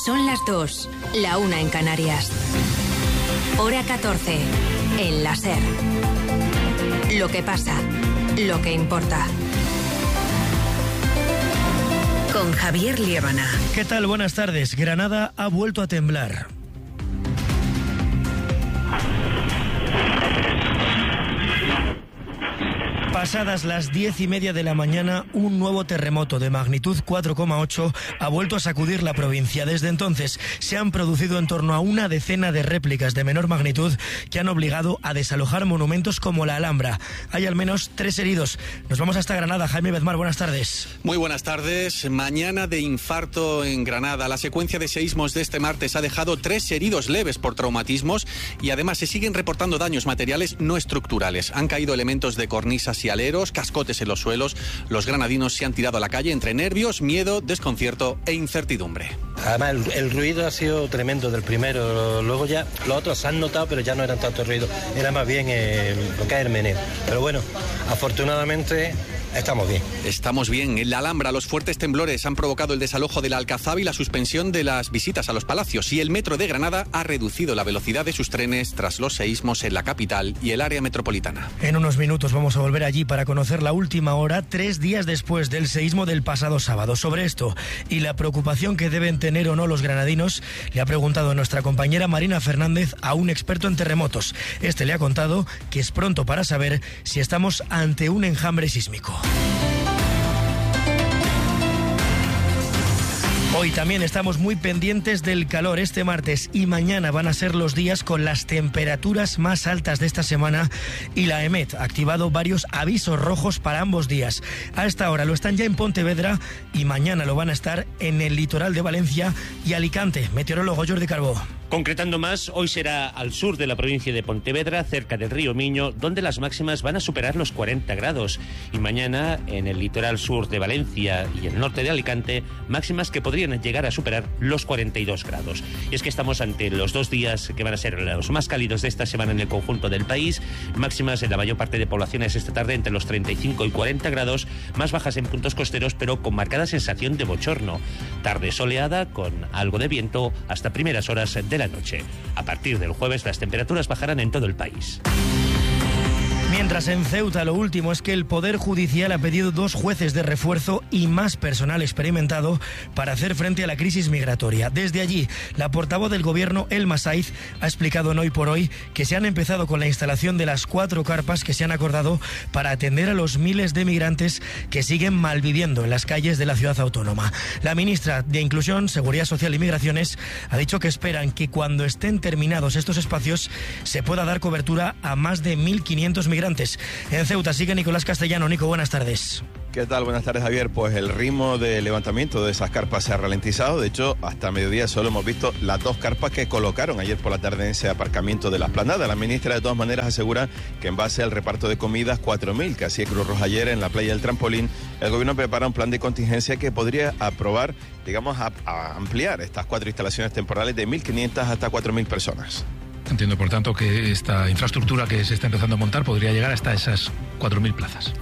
Son las 2, la 1 en Canarias. Hora 14, en la SER. Lo que pasa, lo que importa. Con Javier Liébana. ¿Qué tal? Buenas tardes. Granada ha vuelto a temblar. Pasadas las 10:30 de la mañana, un nuevo terremoto de magnitud 4,8 ha vuelto a sacudir la provincia. Desde entonces se han producido en torno a una decena de réplicas de menor magnitud que han obligado a desalojar monumentos como la Alhambra. Hay al menos 3 heridos. Nos vamos hasta Granada. Jaime Bedmar, buenas tardes. Muy buenas tardes. Mañana de infarto en Granada. La secuencia de seísmos de este martes ha dejado 3 heridos leves por traumatismos y además se siguen reportando daños materiales no estructurales. Han caído elementos de cornisas y aleros, cascotes en los suelos. Los granadinos se han tirado a la calle entre nervios, miedo, desconcierto e incertidumbre. Además el ruido ha sido tremendo del primero, luego ya los otros se han notado, pero ya no eran tanto ruido, era más bien lo que es el meneo. Pero bueno, afortunadamente estamos bien. Estamos bien. En la Alhambra los fuertes temblores han provocado el desalojo de la Alcazaba y la suspensión de las visitas a los palacios, y el metro de Granada ha reducido la velocidad de sus trenes tras los seísmos en la capital y el área metropolitana. En unos minutos vamos a volver allí para conocer la última hora, 3 días después del seísmo del pasado sábado. Sobre esto y la preocupación que deben tener o no los granadinos, le ha preguntado nuestra compañera Marina Fernández a un experto en terremotos. Este le ha contado que es pronto para saber si estamos ante un enjambre sísmico. Hoy también estamos muy pendientes del calor. Este martes y mañana van a ser los días con las temperaturas más altas de esta semana y la EMET ha activado varios avisos rojos para ambos días. A esta hora lo están ya en Pontevedra y mañana lo van a estar en el litoral de Valencia y Alicante. Meteorólogo Jordi Carbó. Concretando más, hoy será al sur de la provincia de Pontevedra, cerca del río Miño, donde las máximas van a superar los 40 grados. Y mañana, en el litoral sur de Valencia y el norte de Alicante, máximas que podrían llegar a superar los 42 grados. Y es que estamos ante los 2 días que van a ser los más cálidos de esta semana en el conjunto del país. Máximas en la mayor parte de poblaciones esta tarde entre los 35 y 40 grados, más bajas en puntos costeros, pero con marcada sensación de bochorno. Tarde soleada, con algo de viento, hasta primeras horas de la noche. A partir del jueves las temperaturas bajarán en todo el país. Mientras en Ceuta lo último es que el Poder Judicial ha pedido 2 jueces de refuerzo y más personal experimentado para hacer frente a la crisis migratoria. Desde allí, la portavoz del Gobierno, Elma Saiz, ha explicado en Hoy por Hoy que se han empezado con la instalación de las 4 carpas que se han acordado para atender a los miles de migrantes que siguen malviviendo en las calles de la ciudad autónoma. La ministra de Inclusión, Seguridad Social y Migraciones ha dicho que esperan que cuando estén terminados estos espacios se pueda dar cobertura a más de 1.500 migrantes. En Ceuta sigue Nicolás Castellano. Nico, buenas tardes. ¿Qué tal? Buenas tardes, Javier. Pues el ritmo de levantamiento de esas carpas se ha ralentizado. De hecho, hasta mediodía solo hemos visto las 2 carpas que colocaron ayer por la tarde en ese aparcamiento de la Esplanada. La ministra, de todas maneras, asegura que en base al reparto de comidas 4.000 que hacía Cruz Roja ayer en la playa del Trampolín, el gobierno prepara un plan de contingencia que podría aprobar, digamos, a ampliar estas 4 instalaciones temporales de 1.500 hasta 4.000 personas. Entiendo, por tanto, que esta infraestructura que se está empezando a montar podría llegar hasta esas 4.000 plazas.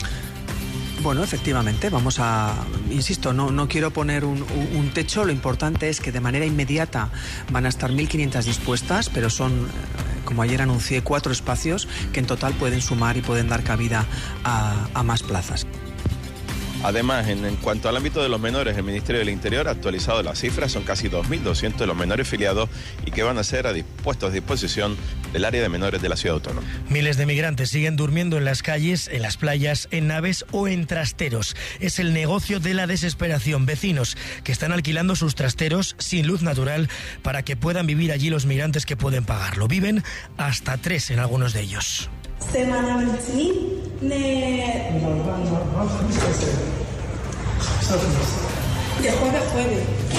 Bueno, efectivamente, vamos a... Insisto, no quiero poner un techo. Lo importante es que de manera inmediata van a estar 1.500 dispuestas, pero son, como ayer anuncié, 4 espacios que en total pueden sumar y pueden dar cabida a más plazas. Además, en cuanto al ámbito de los menores, el Ministerio del Interior ha actualizado las cifras. Son casi 2.200 los menores filiados y que van a ser puestos a disposición del área de menores de la ciudad autónoma. Miles de migrantes siguen durmiendo en las calles, en las playas, en naves o en trasteros. Es el negocio de la desesperación. Vecinos que están alquilando sus trasteros sin luz natural para que puedan vivir allí los migrantes que pueden pagarlo. Viven hasta 3 en algunos de ellos. De jueves a jueves.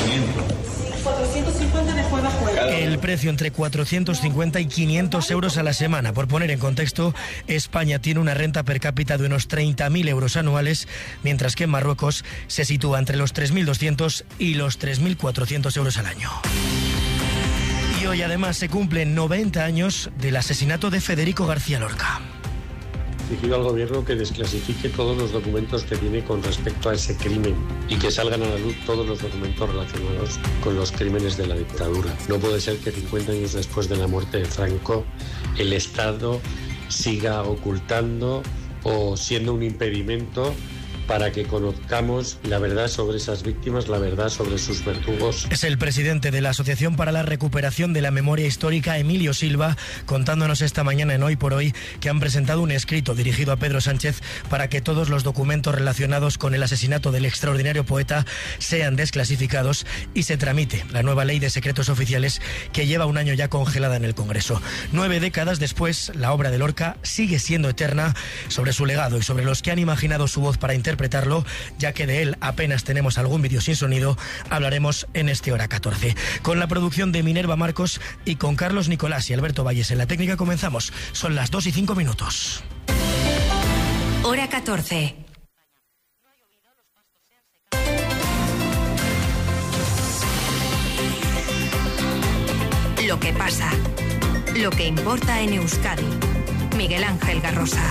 450 de jueves a jueves. El precio entre 450 y 500 euros a la semana. Por poner en contexto, España tiene una renta per cápita de unos 30.000 euros anuales, mientras que en Marruecos se sitúa entre los 3.200 y los 3.400 euros al año. Y hoy además se cumplen 90 años del asesinato de Federico García Lorca. Pido al gobierno que desclasifique todos los documentos que tiene con respecto a ese crimen y que salgan a la luz todos los documentos relacionados con los crímenes de la dictadura. No puede ser que 50 años después de la muerte de Franco el Estado siga ocultando o siendo un impedimento para que conozcamos la verdad sobre esas víctimas, la verdad sobre sus verdugos. Es el presidente de la Asociación para la Recuperación de la Memoria Histórica, Emilio Silva, contándonos esta mañana en Hoy por Hoy que han presentado un escrito dirigido a Pedro Sánchez para que todos los documentos relacionados con el asesinato del extraordinario poeta sean desclasificados y se tramite la nueva ley de secretos oficiales que lleva un año ya congelada en el Congreso. 9 décadas después, la obra de Lorca sigue siendo eterna. Sobre su legado y sobre los que han imaginado su voz para interpretarlo, ya que de él apenas tenemos algún vídeo sin sonido, hablaremos en este Hora 14. Con la producción de Minerva Marcos y con Carlos Nicolás y Alberto Valles en la técnica comenzamos. Son las 2:05. Hora 14. Lo que pasa, lo que importa en Euskadi. Miguel Ángel Garrosa.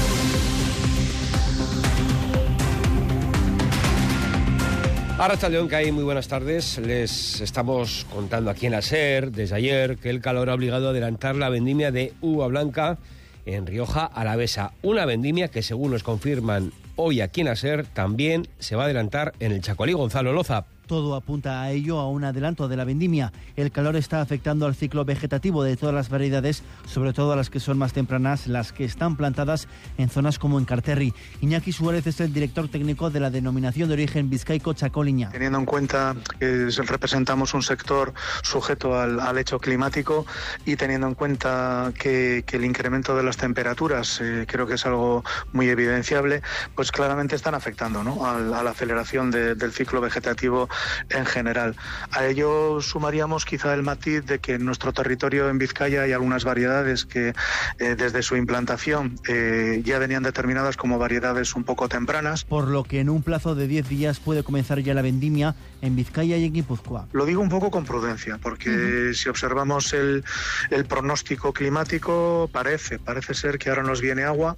Arratsaldeon, Kai, muy buenas tardes. Les estamos contando aquí en la SER desde ayer que el calor ha obligado a adelantar la vendimia de uva blanca en Rioja Alavesa. Una vendimia que, según nos confirman hoy aquí en la SER, también se va a adelantar en el Chacolí. Gonzalo Loza. Todo apunta a ello, a un adelanto de la vendimia. El calor está afectando al ciclo vegetativo de todas las variedades, sobre todo a las que son más tempranas, las que están plantadas en zonas como en Carterri. Iñaki Suárez es el director técnico de la denominación de origen Bizkaico Txakoliña. Teniendo en cuenta que representamos un sector sujeto al hecho climático y teniendo en cuenta que el incremento de las temperaturas creo que es algo muy evidenciable, pues claramente están afectando, ¿no?, a la aceleración del ciclo vegetativo en general. A ello sumaríamos quizá el matiz de que en nuestro territorio en Vizcaya hay algunas variedades que desde su implantación ya venían determinadas como variedades un poco tempranas. Por lo que en un plazo de 10 días puede comenzar ya la vendimia en Vizcaya y en Guipúzcoa. Lo digo un poco con prudencia, porque si observamos el pronóstico climático, parece ser que ahora nos viene agua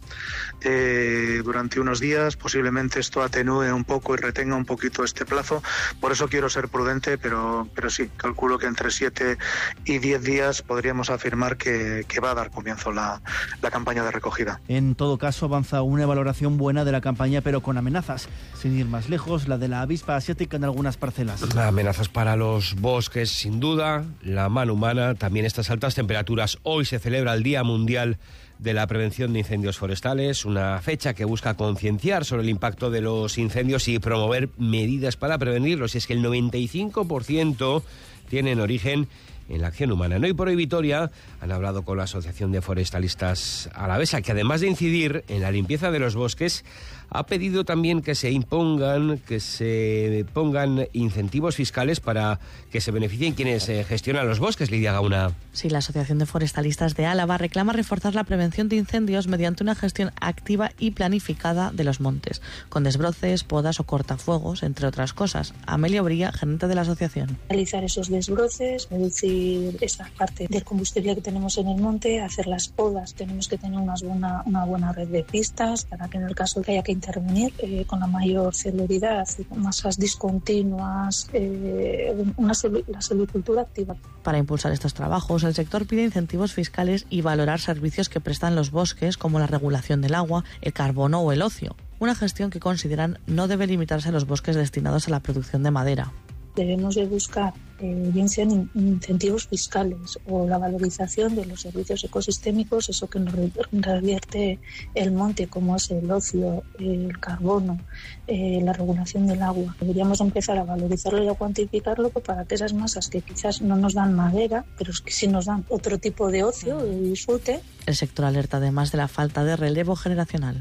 durante unos días. Posiblemente esto atenúe un poco y retenga un poquito este plazo. Por eso quiero ser prudente, pero sí, calculo que entre 7 y 10 días podríamos afirmar que va a dar comienzo la campaña de recogida. En todo caso, avanza una valoración buena de la campaña, pero con amenazas. Sin ir más lejos, la de la avispa asiática en algunas parcelas. Amenazas para los bosques, sin duda, la mano humana, también estas altas temperaturas. Hoy se celebra el Día Mundial de la Prevención de Incendios Forestales, una fecha que busca concienciar sobre el impacto de los incendios y promover medidas para prevenirlos. Y es que el 95% tienen origen en la acción humana. En Hoy por Hoy Vitoria han hablado con la Asociación de Forestalistas Alavesa, que además de incidir en la limpieza de los bosques, ha pedido también que se pongan incentivos fiscales para que se beneficien quienes gestionan los bosques. Lidia Gauna. Sí, la Asociación de Forestalistas de Álava reclama reforzar la prevención de incendios mediante una gestión activa y planificada de los montes, con desbroces, podas o cortafuegos, entre otras cosas. Amelia Obría, gerente de la asociación. Realizar esos desbroces, reducir esa parte del combustible que tenemos en el monte, hacer las podas. Tenemos que tener una buena red de pistas para que en el caso que haya que intervenir con la mayor celeridad, masas discontinuas, la silvicultura activa. Para impulsar estos trabajos, el sector pide incentivos fiscales y valorar servicios que prestan los bosques, como la regulación del agua, el carbono o el ocio. Una gestión que consideran no debe limitarse a los bosques destinados a la producción de madera. Debemos de buscar, bien sean incentivos fiscales o la valorización de los servicios ecosistémicos, eso que nos revierte el monte, como es el ocio, el carbono, la regulación del agua. Deberíamos empezar a valorizarlo y a cuantificarlo para que esas masas que quizás no nos dan madera, pero que sí nos dan otro tipo de ocio, de disfrute. El sector alerta además de la falta de relevo generacional.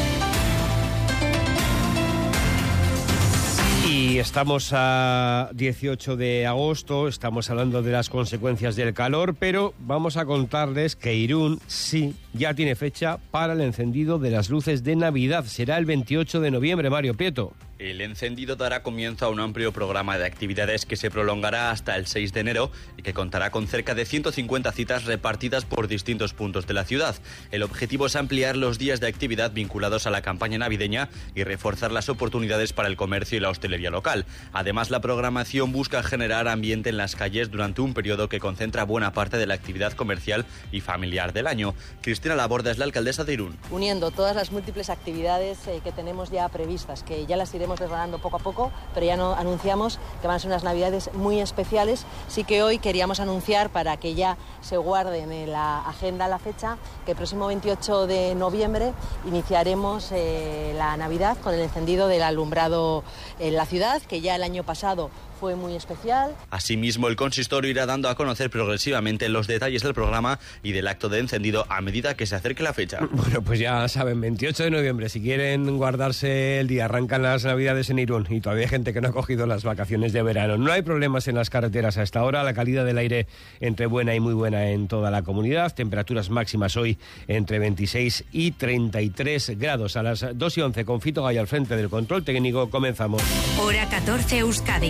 Y estamos a 18 de agosto, estamos hablando de las consecuencias del calor, pero vamos a contarles que Irún sí ya tiene fecha para el encendido de las luces de Navidad. Será el 28 de noviembre, Mario Prieto. El encendido dará comienzo a un amplio programa de actividades que se prolongará hasta el 6 de enero y que contará con cerca de 150 citas repartidas por distintos puntos de la ciudad. El objetivo es ampliar los días de actividad vinculados a la campaña navideña y reforzar las oportunidades para el comercio y la hostelería local. Además, la programación busca generar ambiente en las calles durante un periodo que concentra buena parte de la actividad comercial y familiar del año. Cristina Laborda es la alcaldesa de Irún. Uniendo todas las múltiples actividades que tenemos ya previstas, que ya las iremos desgranando poco a poco, pero ya no anunciamos que van a ser unas navidades muy especiales. Sí que hoy queríamos anunciar, para que ya se guarden en la agenda la fecha, que el próximo 28 de noviembre iniciaremos la Navidad con el encendido del alumbrado en la ciudad, que ya el año pasado fue muy especial. Asimismo, el consistorio irá dando a conocer progresivamente los detalles del programa y del acto de encendido a medida que se acerque la fecha. Bueno, pues ya saben, 28 de noviembre, si quieren guardarse el día, arrancan las navidades en Irún y todavía hay gente que no ha cogido las vacaciones de verano. No hay problemas en las carreteras a esta hora, la calidad del aire entre buena y muy buena en toda la comunidad, temperaturas máximas hoy entre 26 y 33 grados. A las 2:11 con Fito Gay al frente del control técnico, comenzamos. Hora 14 Euskadi.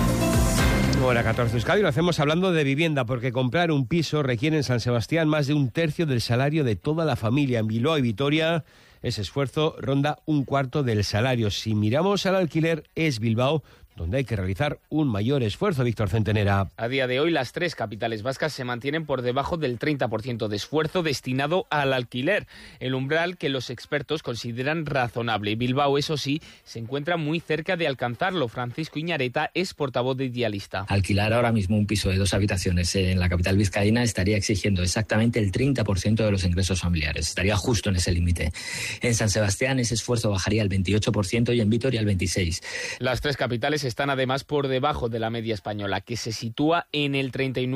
Hora 14 Euskadi, lo hacemos hablando de vivienda, porque comprar un piso requiere en San Sebastián más de un tercio del salario de toda la familia. En Bilbao y Vitoria ese esfuerzo ronda un cuarto del salario. Si miramos al alquiler, es Bilbao donde hay que realizar un mayor esfuerzo. Víctor Centenera. A día de hoy, las tres capitales vascas se mantienen por debajo del 30% de esfuerzo destinado al alquiler, el umbral que los expertos consideran razonable. Bilbao, eso sí, se encuentra muy cerca de alcanzarlo. Francisco Iñareta es portavoz de Idealista. Alquilar ahora mismo un piso de 2 habitaciones en la capital vizcaína estaría exigiendo exactamente el 30% de los ingresos familiares. Estaría justo en ese límite. En San Sebastián ese esfuerzo bajaría al 28% y en Vitoria al 26%. Las tres capitales están además por debajo de la media española, que se sitúa en el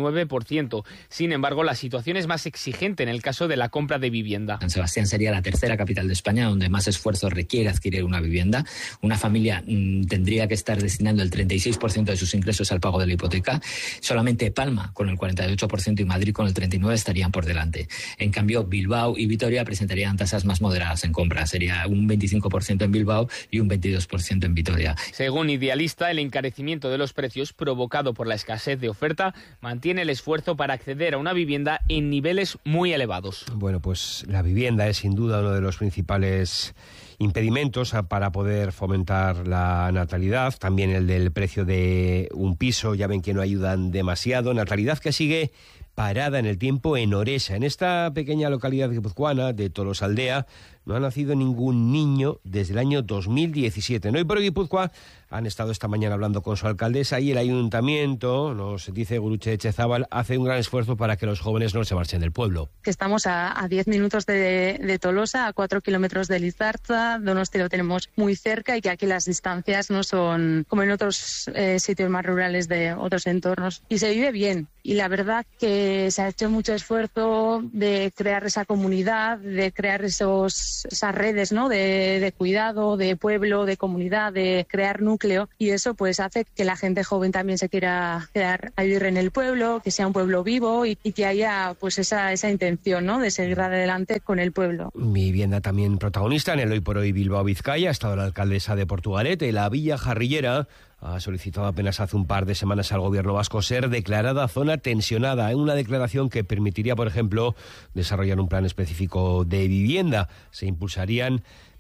39%. Sin embargo, la situación es más exigente en el caso de la compra de vivienda. San Sebastián sería la tercera capital de España donde más esfuerzo requiere adquirir una vivienda. Una familia tendría que estar destinando el 36% de sus ingresos al pago de la hipoteca. Solamente Palma, con el 48%, y Madrid, con el 39%, estarían por delante. En cambio, Bilbao y Vitoria presentarían tasas más moderadas en compra. Sería un 25% en Bilbao y un 22% en Vitoria. Según Idealista, el encarecimiento de los precios provocado por la escasez de oferta mantiene el esfuerzo para acceder a una vivienda en niveles muy elevados. Bueno, pues la vivienda es sin duda uno de los principales impedimentos para poder fomentar la natalidad, también el del precio de un piso, ya ven que no ayudan demasiado, natalidad que sigue parada en el tiempo en Oresa. En esta pequeña localidad guipuzcoana de Tolosaldea no ha nacido ningún niño desde el año 2017. No, y por Guipúzcoa han estado esta mañana hablando con su alcaldesa y el ayuntamiento, nos dice Guruche Echezábal, hace un gran esfuerzo para que los jóvenes no se marchen del pueblo. Que estamos a 10 minutos de Tolosa, a 4 kilómetros de Lizarza, Donosti lo tenemos muy cerca y que aquí las distancias no son como en otros sitios más rurales de otros entornos. Y se vive bien. Y la verdad que se ha hecho mucho esfuerzo de crear esa comunidad, de crear esas redes, ¿no? de cuidado, de pueblo, de comunidad, de crear núcleo, y eso pues hace que la gente joven también se quiera quedar a vivir en el pueblo, que sea un pueblo vivo y que haya pues esa intención, ¿no? de seguir adelante con el pueblo. Vivienda también protagonista en el Hoy por Hoy Bilbao Vizcaya. Ha estado la alcaldesa de Portugalete. La Villa Jarrillera ha solicitado apenas hace un par de semanas al gobierno vasco ser declarada zona tensionada, en una declaración que permitiría, por ejemplo, desarrollar un plan específico de vivienda. Se impulsarían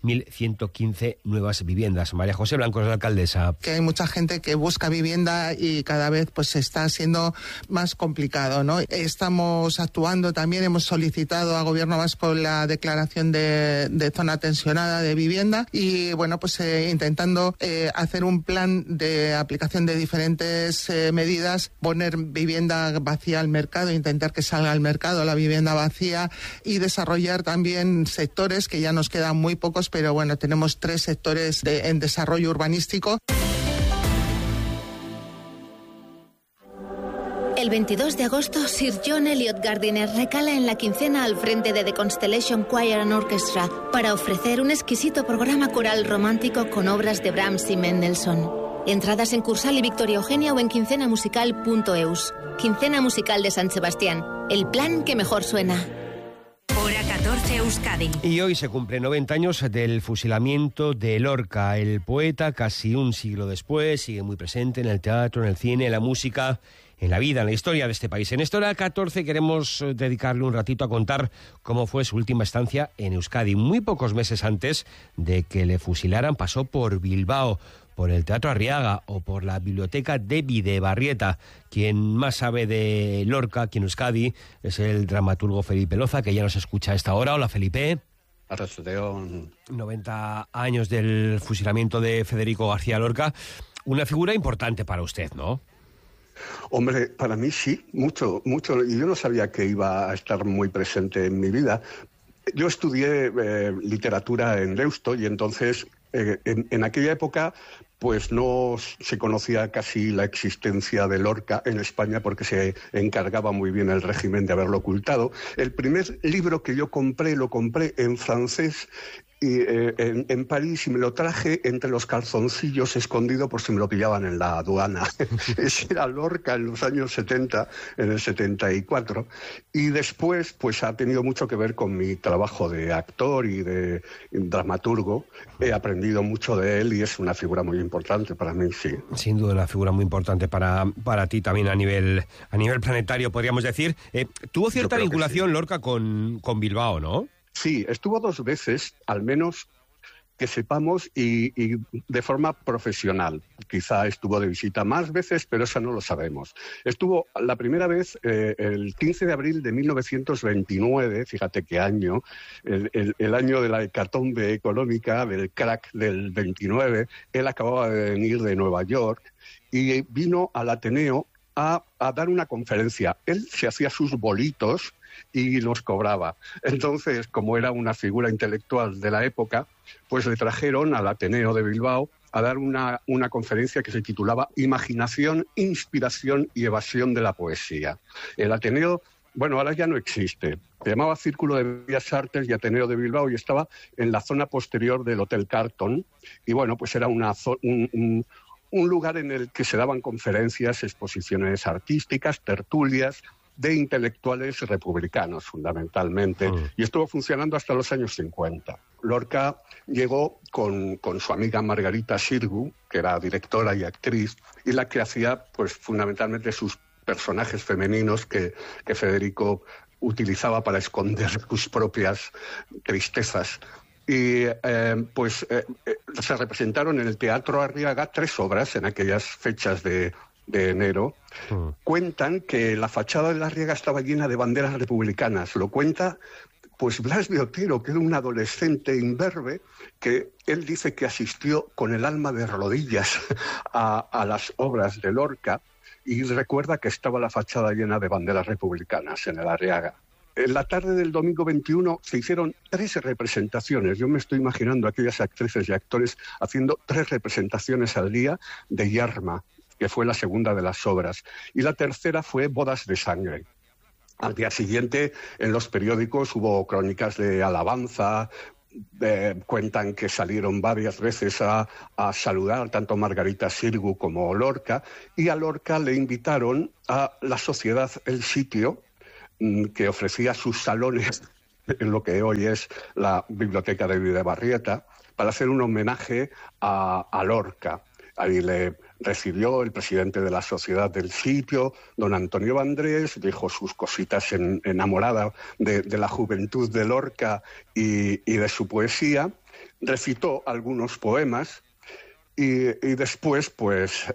1.115 nuevas viviendas. María José Blanco es la alcaldesa. Que hay mucha gente que busca vivienda y cada vez pues está siendo más complicado, ¿no? Estamos actuando también, hemos solicitado al gobierno vasco la declaración de zona tensionada de vivienda y bueno, pues intentando hacer un plan de aplicación de diferentes medidas, poner vivienda vacía al mercado, intentar que salga al mercado la vivienda vacía y desarrollar también sectores que ya nos quedan muy pocos, pero bueno, tenemos 3 sectores en desarrollo urbanístico. El 22 de agosto, Sir John Eliot Gardiner recala en la quincena al frente de The Constellation Choir and Orchestra para ofrecer un exquisito programa coral romántico con obras de Brahms y Mendelssohn. Entradas en Cursal y Victoria Eugenia o en quincenamusical.eus. Quincena Musical de San Sebastián, el plan que mejor suena. Hora 14 Euskadi. Y hoy se cumplen 90 años del fusilamiento de Lorca. El poeta, casi un siglo después, sigue muy presente en el teatro, en el cine, en la música, en la vida, en la historia de este país. En esta hora 14 queremos dedicarle un ratito a contar cómo fue su última estancia en Euskadi. Muy pocos meses antes de que le fusilaran pasó por Bilbao, por el Teatro Arriaga o por la Biblioteca de Bidebarrieta. Quien más sabe de Lorca aquí en Euskadi es el dramaturgo Felipe Loza, que ya nos escucha a esta hora. Hola, Felipe. 90 años del fusilamiento de Federico García Lorca. Una figura importante para usted, ¿no? Hombre, para mí sí, mucho. Y yo no sabía que iba a estar muy presente en mi vida. Yo estudié literatura en Deusto y entonces en aquella época pues no se conocía casi la existencia de Lorca en España porque se encargaba muy bien el régimen de haberlo ocultado. El primer libro que yo compré, lo compré en francés y en París, y me lo traje entre los calzoncillos escondido por si me lo pillaban en la aduana. Ese era Lorca en los años 70, en el 74. Y después pues ha tenido mucho que ver con mi trabajo de actor y de dramaturgo. He aprendido mucho de él y es una figura muy importante para mí, sí. Sin duda una figura muy importante para ti también a nivel planetario, podríamos decir. Tuvo cierta vinculación, sí, Lorca con Bilbao, ¿no? Sí, estuvo 2 veces, al menos que sepamos, y de forma profesional. Quizá estuvo de visita más veces, pero eso no lo sabemos. Estuvo la primera vez el 15 de abril de 1929, fíjate qué año, el año de la hecatombe económica, del crack del 29. Él acababa de venir de Nueva York y vino al Ateneo a dar una conferencia. Él se hacía sus bolitos y los cobraba. Entonces, como era una figura intelectual de la época, pues le trajeron al Ateneo de Bilbao a dar una conferencia que se titulaba Imaginación, Inspiración y Evasión de la Poesía. El Ateneo, bueno, ahora ya no existe. Se llamaba Círculo de Bellas Artes y Ateneo de Bilbao y estaba en la zona posterior del Hotel Carlton. Y bueno, pues era un lugar en el que se daban conferencias, exposiciones artísticas, tertulias de intelectuales republicanos, fundamentalmente, y estuvo funcionando hasta los años 50. Lorca llegó con su amiga Margarita Xirgu, que era directora y actriz, y la que hacía, pues, fundamentalmente sus personajes femeninos que Federico utilizaba para esconder sus propias tristezas. Y se representaron en el Teatro Arriaga 3 obras en aquellas fechas de enero. Cuentan que la fachada de la Arriaga estaba llena de banderas republicanas. Lo cuenta pues Blas de Otero, que era un adolescente imberbe, que él dice que asistió con el alma de rodillas a las obras de Lorca y recuerda que estaba la fachada llena de banderas republicanas en el Arriaga. En la tarde del domingo 21 se hicieron 3 representaciones. Yo me estoy imaginando a aquellas actrices y actores haciendo 3 representaciones al día de Yarma, que fue la segunda de las obras. Y la tercera fue Bodas de Sangre. Al día siguiente, en los periódicos hubo crónicas de alabanza. Cuentan que salieron varias veces a saludar tanto Margarita Xirgu como Lorca. Y a Lorca le invitaron a la Sociedad El Sitio, que ofrecía sus salones en lo que hoy es la Biblioteca de Bidebarrieta, para hacer un homenaje a Lorca. Ahí le recibió el presidente de la Sociedad del Sitio, don Antonio Vandrés, dijo sus cositas enamorada de la juventud de Lorca y de su poesía, recitó algunos poemas y después pues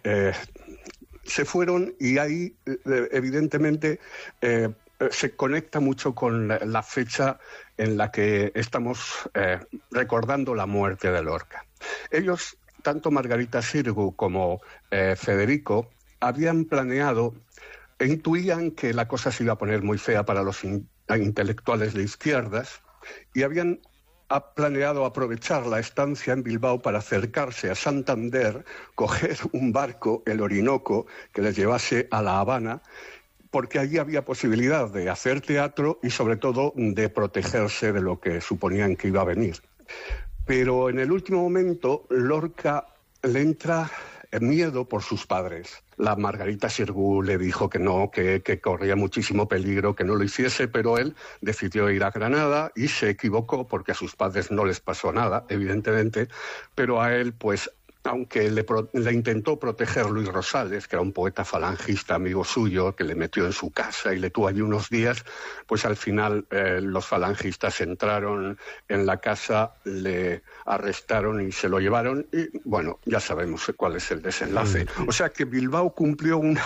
se fueron, y ahí evidentemente se conecta mucho con la fecha en la que estamos recordando la muerte de Lorca. Ellos, tanto Margarita Xirgu como Federico, habían planeado e intuían que la cosa se iba a poner muy fea para los intelectuales de izquierdas y habían planeado aprovechar la estancia en Bilbao para acercarse a Santander, coger un barco, el Orinoco, que les llevase a La Habana, porque allí había posibilidad de hacer teatro y sobre todo de protegerse de lo que suponían que iba a venir. Pero en el último momento Lorca le entra miedo por sus padres. La Margarita Xirgu le dijo que no, que corría muchísimo peligro, que no lo hiciese, pero él decidió ir a Granada y se equivocó porque a sus padres no les pasó nada, evidentemente, pero a él, pues, aunque le intentó proteger Luis Rosales, que era un poeta falangista amigo suyo, que le metió en su casa y le tuvo allí unos días, pues al final los falangistas entraron en la casa, le arrestaron y se lo llevaron y, bueno, ya sabemos cuál es el desenlace. O sea que Bilbao cumplió una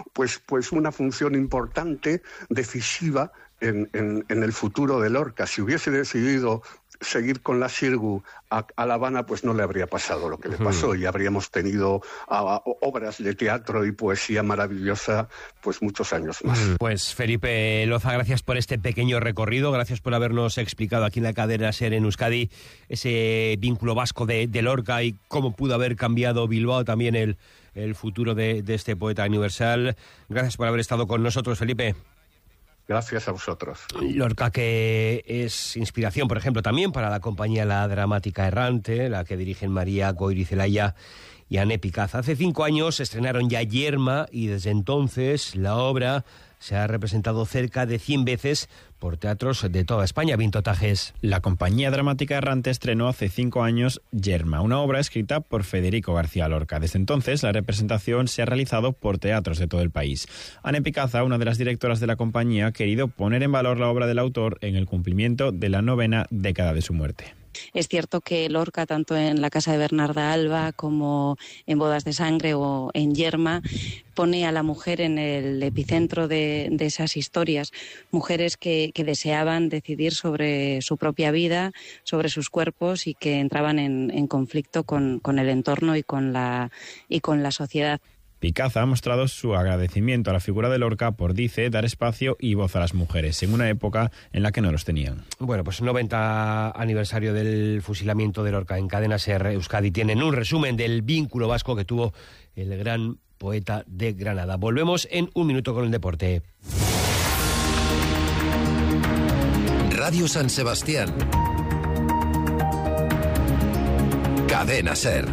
función importante, decisiva, en el futuro de Lorca. Si hubiese decidido seguir con la Xirgu a La Habana, pues no le habría pasado lo que le pasó y habríamos tenido obras de teatro y poesía maravillosa pues muchos años más. Pues Felipe Loza, gracias por este pequeño recorrido, gracias por habernos explicado aquí en la cadena SER en Euskadi ese vínculo vasco de Lorca y cómo pudo haber cambiado Bilbao también el futuro de este poeta universal. Gracias por haber estado con nosotros, Felipe. Gracias a vosotros. Lorca, que es inspiración, por ejemplo, también para la compañía La Dramática Errante, la que dirigen María Goirizelaya y Ane Picaz. Hace 5 años estrenaron ya Yerma y desde entonces la obra se ha representado cerca de 100 veces por teatros de toda España. Vinto Tajes. La compañía dramática Errante estrenó hace 5 años Yerma, una obra escrita por Federico García Lorca. Desde entonces, la representación se ha realizado por teatros de todo el país. Ane Picaza, una de las directoras de la compañía, ha querido poner en valor la obra del autor en el cumplimiento de la 9ª década de su muerte. Es cierto que Lorca, tanto en La casa de Bernarda Alba como en Bodas de sangre o en Yerma, pone a la mujer en el epicentro de esas historias. Mujeres que deseaban decidir sobre su propia vida, sobre sus cuerpos y que entraban en conflicto con el entorno y con la sociedad. Picaza ha mostrado su agradecimiento a la figura de Lorca por, dice, dar espacio y voz a las mujeres en una época en la que no los tenían. Bueno, pues 90 aniversario del fusilamiento de Lorca. En Cadena SER Euskadi tienen un resumen del vínculo vasco que tuvo el gran poeta de Granada. Volvemos en un minuto con el deporte. Radio San Sebastián. Cadena SER.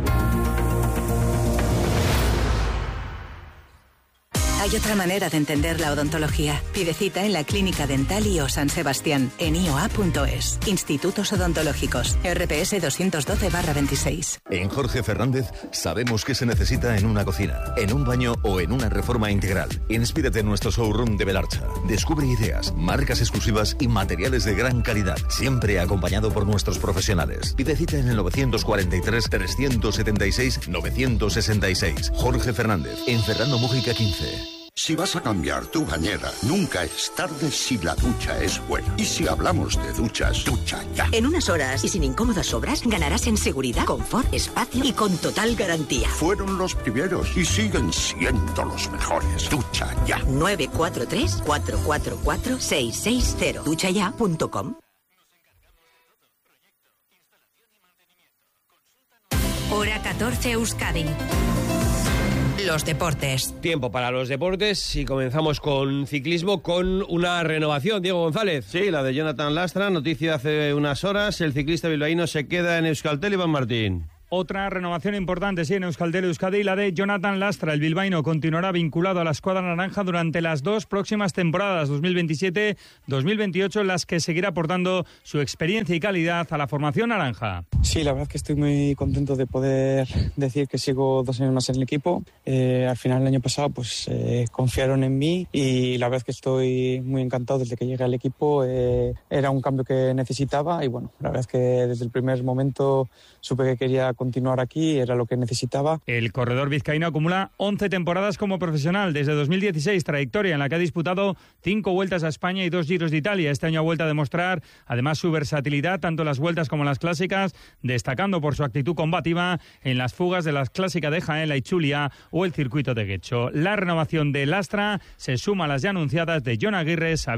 Hay otra manera de entender la odontología. Pide cita en la Clínica Dental IO San Sebastián, en ioa.es. Institutos Odontológicos, RPS 212/26. En Jorge Fernández sabemos qué se necesita en una cocina, en un baño o en una reforma integral. Inspírate en nuestro showroom de Belarcha. Descubre ideas, marcas exclusivas y materiales de gran calidad, siempre acompañado por nuestros profesionales. Pide cita en el 943-376-966. Jorge Fernández, en Fernando Mújica 15. Si vas a cambiar tu bañera, nunca es tarde si la ducha es buena. Y si hablamos de duchas, ducha ya. En unas horas y sin incómodas obras, ganarás en seguridad, confort, espacio y con total garantía. Fueron los primeros y siguen siendo los mejores. Ducha ya. 943-444-660. duchaya.com. Hora 14 Euskadi. Los deportes. Tiempo para los deportes y comenzamos con ciclismo con una renovación. Diego González. Sí, la de Jonathan Lastra, noticia hace unas horas. El ciclista bilbaíno se queda en Euskaltel, Iván Martín. Otra renovación importante, sí, en Euskaltel Euskadi, la de Jonathan Lastra. El bilbaíno continuará vinculado a la escuadra naranja durante las 2 próximas temporadas, 2027-2028, en las que seguirá aportando su experiencia y calidad a la formación naranja. Sí, la verdad que estoy muy contento de poder decir que sigo 2 años más en el equipo. Al final, el año pasado, pues confiaron en mí y la verdad es que estoy muy encantado desde que llegué al equipo. Era un cambio que necesitaba y bueno, la verdad es que desde el primer momento supe que quería continuar aquí, era lo que necesitaba. El corredor vizcaíno acumula 11 temporadas como profesional desde 2016, trayectoria en la que ha disputado 5 vueltas a España y 2 Giros de Italia. Este año ha vuelto a demostrar además su versatilidad tanto en las vueltas como en las clásicas, destacando por su actitud combativa en las fugas de las clásicas de Jaén, la Itzulia o el circuito de Guecho. La renovación de Lastra se suma a las ya anunciadas de Jon Aguirre,